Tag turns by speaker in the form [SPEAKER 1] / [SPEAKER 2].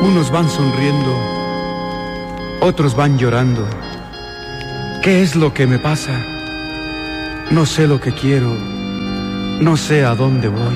[SPEAKER 1] Unos van sonriendo, otros van llorando. ¿Qué es lo que me pasa? No sé lo que quiero, no sé a dónde voy.